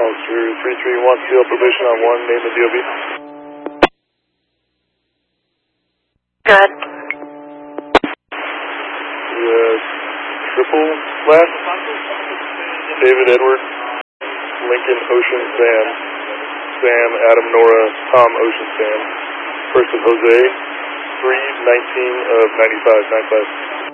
Officer 331, field probation on 1, name and DOB. Good. Triple last. David Edward, Lincoln Ocean Sam, Sam Adam Nora Tom Ocean Sam. Person Jose, 3/19 of 95, 95.